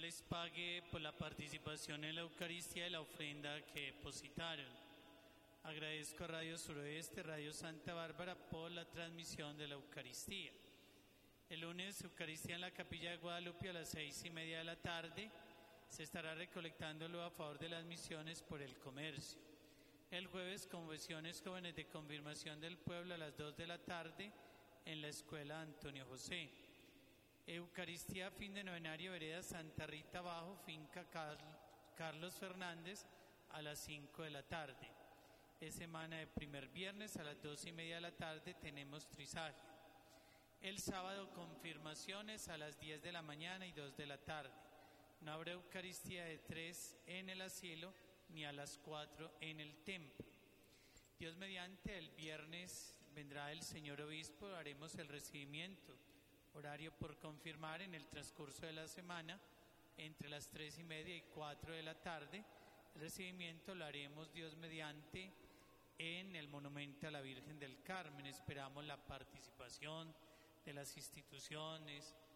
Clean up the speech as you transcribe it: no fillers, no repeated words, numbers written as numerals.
les pague por la participación en la Eucaristía y la ofrenda que depositaron. Agradezco a Radio Suroeste, Radio Santa Bárbara por la transmisión de la Eucaristía. El lunes, Eucaristía en la Capilla de Guadalupe a las 6:30 de la tarde. Se estará recolectándolo a favor de las misiones por el comercio. El jueves, confesiones jóvenes de confirmación del pueblo a las 2 de la tarde en la Escuela Antonio José. Eucaristía fin de novenario vereda Santa Rita Bajo, finca Carlos Fernández a las 5 de la tarde. Es semana de primer viernes a las 2:30 de la tarde tenemos trisaje. El sábado confirmaciones a las 10 de la mañana y 2 de la tarde. No habrá Eucaristía de 3 en el asilo ni a las 4 en el templo. Dios mediante, el viernes vendrá el señor obispo, haremos el recibimiento. Horario por confirmar en el transcurso de la semana, entre las 3:30 y 4 de la tarde. El recibimiento lo haremos, Dios mediante, en el monumento a la Virgen del Carmen. Esperamos la participación de las instituciones,